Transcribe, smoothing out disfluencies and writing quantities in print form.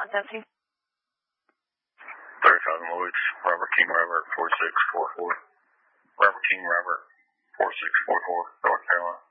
sensing. 35 Lloyd's, Robert King Robert 4644. Robert King Robert 4644, North Carolina.